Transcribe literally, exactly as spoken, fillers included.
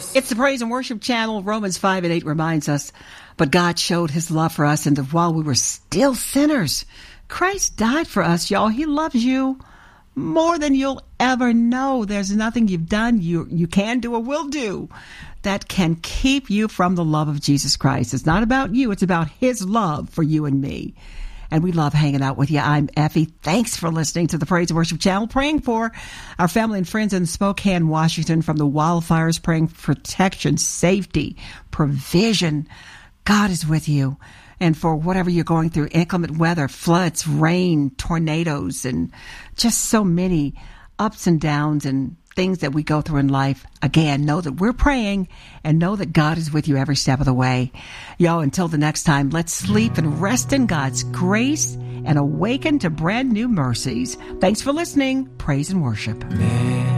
It's the Praise and Worship Channel. Romans five and eight reminds us, but God showed his love for us, and that while we were still sinners, Christ died for us, y'all. He loves you more than you'll ever know. There's nothing you've done, you you can do or will do, that can keep you from the love of Jesus Christ. It's not about you. It's about his love for you and me. And we love hanging out with you. I'm Effie. Thanks for listening to the Praise and Worship Channel. Praying for our family and friends in Spokane, Washington, from the wildfires, praying for protection, safety, provision. God is with you. And for whatever you're going through, inclement weather, floods, rain, tornadoes, and just so many ups and downs and things that we go through in life. Again, know that we're praying and know that God is with you every step of the way. Yo, until the next time, let's sleep and rest in God's grace and awaken to brand new mercies. Thanks for listening. Praise and worship. Man.